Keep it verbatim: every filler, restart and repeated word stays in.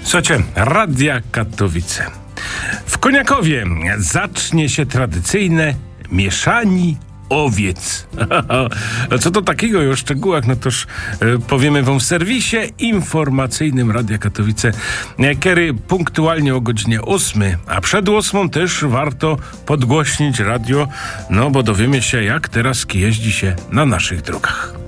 Słuchajcie, Radia Katowice. W Koniakowie zacznie się tradycyjne mieszani owiec. Co to takiego i o szczegółach, no toż e, powiemy wam w serwisie informacyjnym Radia Katowice, kiedy punktualnie o godzinie ósmej, a przed ósmą też warto podgłośnić radio, no bo dowiemy się, jak teraz jeździ się na naszych drogach.